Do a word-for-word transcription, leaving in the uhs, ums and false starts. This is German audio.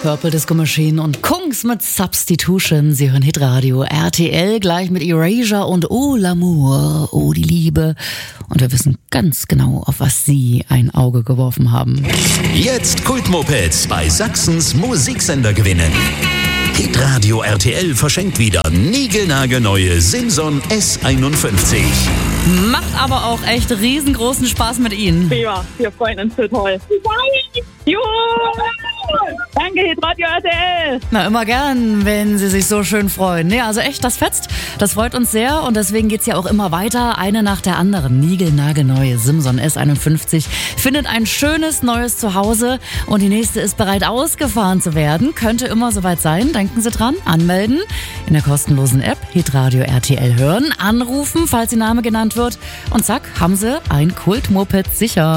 Purple Disco Machine und Kungs mit Substitution. Sie hören Hitradio R T L gleich mit Erasure und Oh l'amour, oh die Liebe. Und wir wissen ganz genau, auf was Sie ein Auge geworfen haben. Jetzt Kultmopeds bei Sachsens Musiksender gewinnen. Hitradio R T L verschenkt wieder niegelnagelneue Simson S einundfünfzig. Macht aber auch echt riesengroßen Spaß mit Ihnen. Ja, wir freuen uns total. Juhu! Danke, Hitradio R T L. Na, immer gern, wenn Sie sich so schön freuen. Nee, also echt, das fetzt. Das freut uns sehr und deswegen geht's ja auch immer weiter. Eine nach der anderen. Niegelnagelneue Simson S einundfünfzig findet ein schönes neues Zuhause und die nächste ist bereit ausgefahren zu werden. Könnte immer soweit sein. Denken Sie dran. Anmelden in der kostenlosen App Hitradio R T L hören. Anrufen, falls Ihr Name genannt wird. Und zack, haben Sie ein Kultmoped sicher.